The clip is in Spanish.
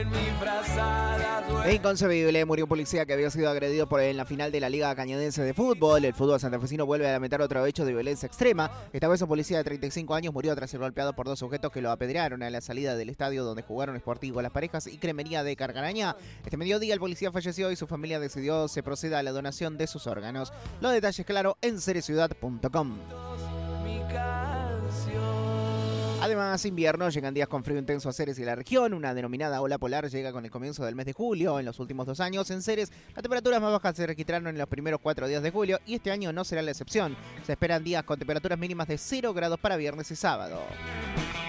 Es inconcebible, murió un policía que había sido agredido en la final de la Liga Cañadense de Fútbol. El fútbol santafesino vuelve a lamentar otro hecho de violencia extrema. Esta vez un policía de 35 años murió tras ser golpeado por dos sujetos que lo apedrearon a la salida del estadio donde jugaron Sportivo Las Parejas y Cremería de Carcarañá. Este mediodía el policía falleció y su familia decidió se proceda a la donación de sus órganos. Los detalles, claro, en serieciudad.com. Además, invierno, llegan días con frío intenso a Ceres y la región. Una denominada ola polar llega con el comienzo del mes de julio. En los últimos 2 años, en Ceres, las temperaturas más bajas se registraron en los primeros 4 días de julio y este año no será la excepción. Se esperan días con temperaturas mínimas de 0 grados para viernes y sábado.